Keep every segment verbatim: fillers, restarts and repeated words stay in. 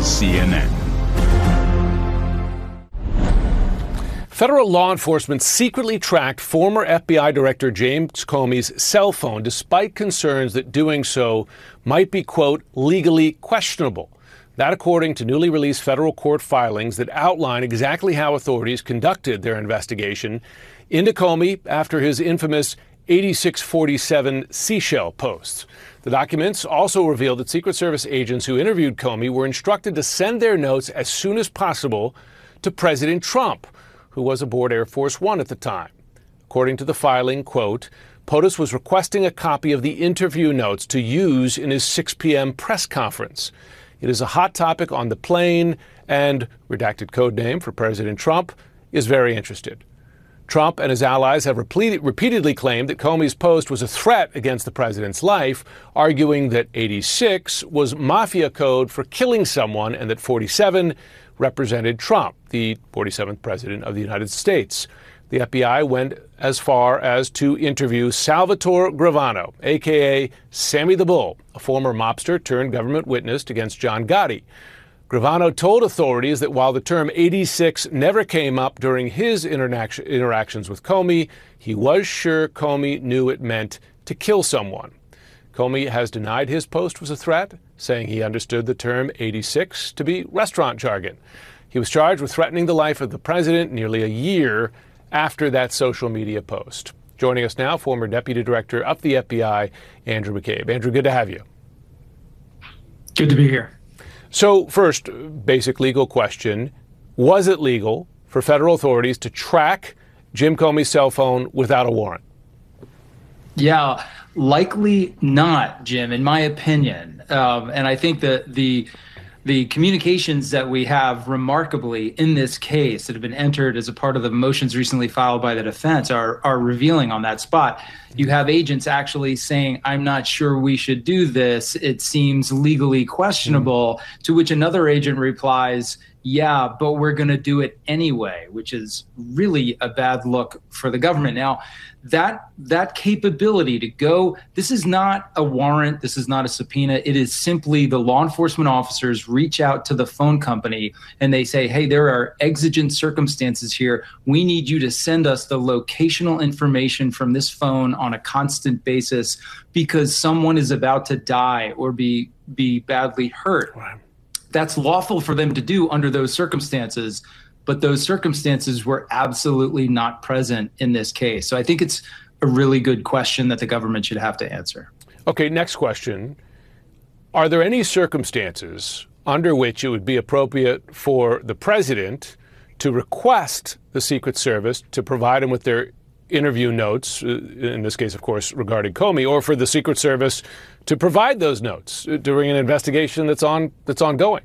C N N. Federal law enforcement secretly tracked former F B I Director James Comey's cell phone despite concerns that doing so might be, quote, legally questionable. That according to newly released federal court filings that outline exactly how authorities conducted their investigation into Comey after his infamous eighty-six forty-seven seashell posts. The documents also revealed that Secret Service agents who interviewed Comey were instructed to send their notes as soon as possible to President Trump, who was aboard Air Force One at the time. According to the filing, quote, POTUS was requesting a copy of the interview notes to use in his six p.m. press conference. It is a hot topic on the plane, and, redacted code name for President Trump, is very interested. Trump and his allies have repeat- repeatedly claimed that Comey's post was a threat against the president's life, arguing that eighty-six was mafia code for killing someone and that forty-seven represented Trump, the forty-seventh president of the United States. The F B I went as far as to interview Salvatore Gravano, a k a. Sammy the Bull, a former mobster turned government witness against John Gotti. Gravano told authorities that while the term eighty-six never came up during his interac- interactions with Comey, he was sure Comey knew it meant to kill someone. Comey has denied his post was a threat, saying he understood the term eighty-six to be restaurant jargon. He was charged with threatening the life of the president nearly a year after that social media post. Joining us now, former Deputy Director of the F B I, Andrew McCabe. Andrew, good to have you. Good to be here. So first, basic legal question. Was it legal for federal authorities to track Jim Comey's cell phone without a warrant? Yeah, likely not, Jim, in my opinion. Um, and I think that the the communications that we have remarkably in this case that have been entered as a part of the motions recently filed by the defense are are revealing on that spot. You have agents actually saying, I'm not sure we should do this. It seems legally questionable, mm-hmm. to which another agent replies, yeah, but we're going to do it anyway, which is really a bad look for the government. Now, that that capability to go, this is not a warrant, this is not a subpoena, it is simply the law enforcement officers reach out to the phone company and they say, hey, there are exigent circumstances here. We need you to send us the locational information from this phone on a constant basis because someone is about to die or be be badly hurt. Wow. That's lawful for them to do under those circumstances, but those circumstances were absolutely not present in this case. So I think it's a really good question that the government should have to answer. Okay, next question. Are there any circumstances under which it would be appropriate for the president to request the Secret Service to provide him with their interview notes, in this case, of course, regarding Comey, or for the Secret Service to provide those notes during an investigation that's on that's ongoing?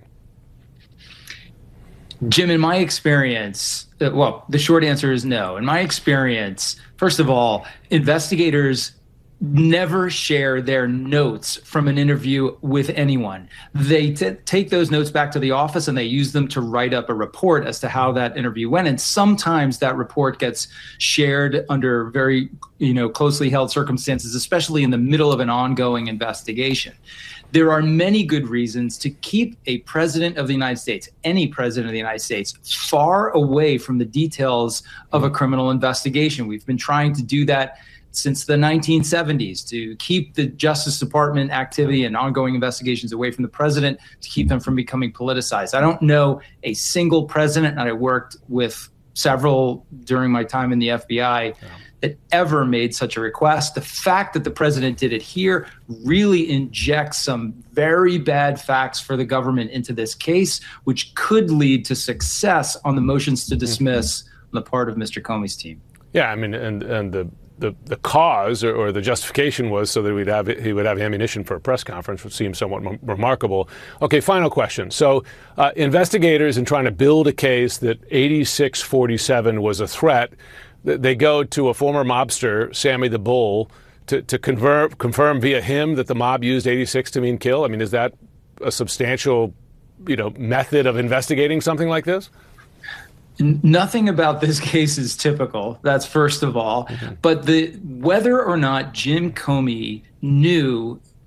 Jim, in my experience, uh, well, the short answer is no. In my experience, first of all, investigators never share their notes from an interview with anyone. They t- take those notes back to the office and they use them to write up a report as to how that interview went. And sometimes that report gets shared under very, you know, closely held circumstances, especially in the middle of an ongoing investigation. There are many good reasons to keep a president of the United States, any president of the United States, far away from the details of a criminal investigation. We've been trying to do that since the nineteen seventies to keep the Justice Department activity and ongoing investigations away from the president, to keep them from becoming politicized. I don't know a single president, and I worked with several during my time in the F B I, yeah. that ever made such a request. The fact that the president did it here really injects some very bad facts for the government into this case, which could lead to success on the motions to dismiss mm-hmm. on the part of Mister Comey's team. Yeah, I mean, and and the the, the cause or, or the justification was so that we'd have he would have ammunition for a press conference, which seems somewhat m- remarkable. Okay, final question. So uh, investigators, in trying to build a case that eighty-six forty-seven was a threat, they go to a former mobster, Sammy the Bull, to, to confirm, confirm via him that the mob used eighty-six to mean kill. I mean, is that a substantial, you know, method of investigating something like this? Nothing about this case is typical. That's first of all. Mm-hmm. But the whether or not Jim Comey knew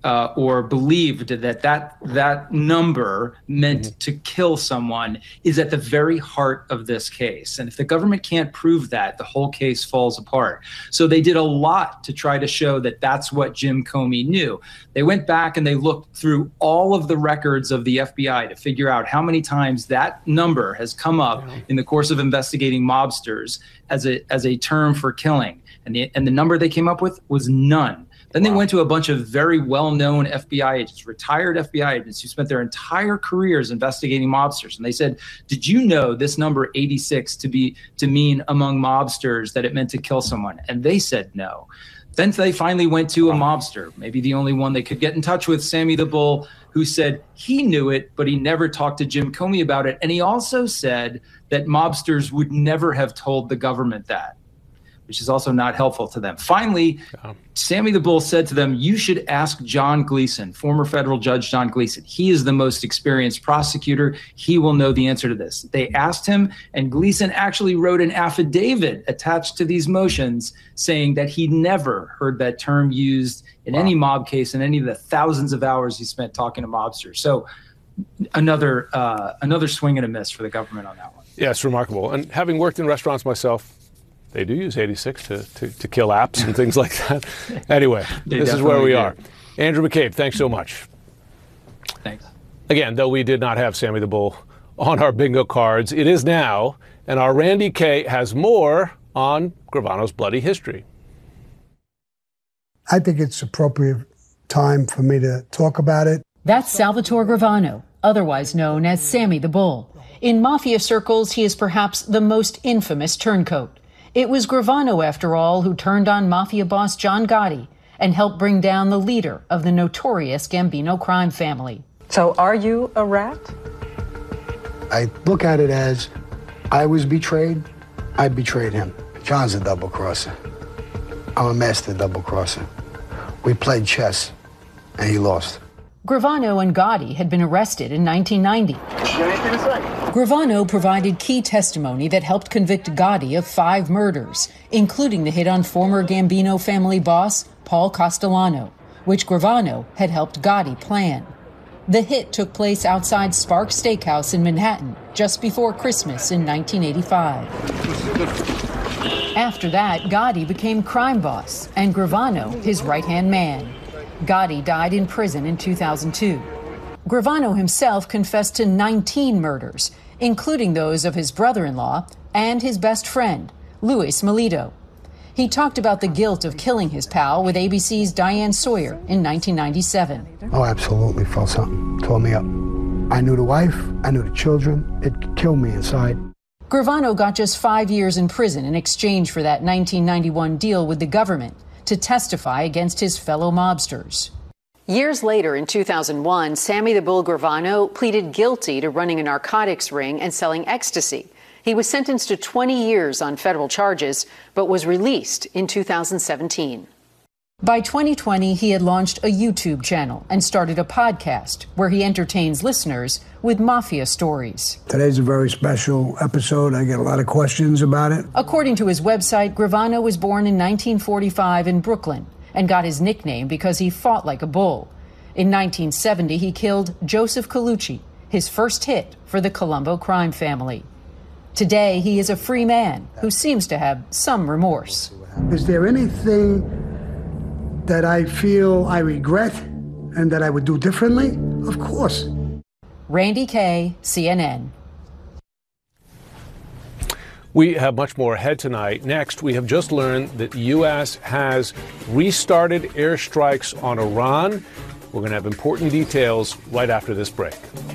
uh, or believed that that, that number meant mm-hmm. to kill someone is at the very heart of this case. And if the government can't prove that, the whole case falls apart. So they did a lot to try to show that that's what Jim Comey knew. They went back and they looked through all of the records of the F B I to figure out how many times that number has come up yeah. in the course of investigating mobsters as a as a term for killing. And the, and the number they came up with was none. Then wow. they went to a bunch of very well-known F B I agents, retired F B I agents who spent their entire careers investigating mobsters. And they said, did you know this number eighty-six to be to mean among mobsters that it meant to kill someone? And they said no. Then they finally went to a mobster, maybe the only one they could get in touch with, Sammy the Bull, who said he knew it, but he never talked to Jim Comey about it. And he also said that mobsters would never have told the government that, which is also not helpful to them. Finally, yeah. Sammy the Bull said to them, you should ask John Gleeson, former federal judge John Gleeson. He is the most experienced prosecutor. He will know the answer to this. They asked him, and Gleeson actually wrote an affidavit attached to these motions saying that he never heard that term used in wow. any mob case in any of the thousands of hours he spent talking to mobsters. So another, uh, another swing and a miss for the government on that one. Yeah, it's remarkable. And having worked in restaurants myself, they do use eighty-six to, to, to kill apps and things like that. Anyway, they this is where we do. are. Andrew McCabe, thanks so much. Thanks. Again, though we did not have Sammy the Bull on our bingo cards, it is now, and our Randy Kay has more on Gravano's bloody history. I think it's appropriate time for me to talk about it. That's Salvatore Gravano, otherwise known as Sammy the Bull. In mafia circles, he is perhaps the most infamous turncoat. It was Gravano, after all, who turned on mafia boss John Gotti and helped bring down the leader of the notorious Gambino crime family. So are you a rat? I look at it as I was betrayed, I betrayed him. John's a double-crosser. I'm a master double-crosser. We played chess, and he lost. Gravano and Gotti had been arrested in nineteen ninety. Gravano provided key testimony that helped convict Gotti of five murders, including the hit on former Gambino family boss Paul Castellano, which Gravano had helped Gotti plan. The hit took place outside Sparks Steakhouse in Manhattan just before Christmas in nineteen eighty-five. After that, Gotti became crime boss and Gravano his right-hand man. Gotti died in prison in two thousand two. Gravano himself confessed to nineteen murders, including those of his brother-in-law and his best friend, Luis Melito. He talked about the guilt of killing his pal with A B C's Diane Sawyer in nineteen ninety-seven. Oh, absolutely felt something. Tore me up. I knew the wife, I knew the children. It killed me inside. Gravano got just five years in prison in exchange for that nineteen ninety-one deal with the government to testify against his fellow mobsters. Years later, in two thousand one, Sammy the Bull Gravano pleaded guilty to running a narcotics ring and selling ecstasy. He was sentenced to twenty years on federal charges, but was released in two thousand seventeen. By twenty twenty, he had launched a YouTube channel and started a podcast where he entertains listeners with mafia stories. Today's a very special episode. I get a lot of questions about it. According to his website, Gravano was born in nineteen forty-five in Brooklyn and got his nickname because he fought like a bull. In nineteen seventy, he killed Joseph Colucci, his first hit for the Colombo crime family. Today, he is a free man who seems to have some remorse. Is there anything that I feel I regret and that I would do differently? Of course. Randy Kay, C N N. We have much more ahead tonight. Next, we have just learned that the U S has restarted airstrikes on Iran. We're going to have important details right after this break.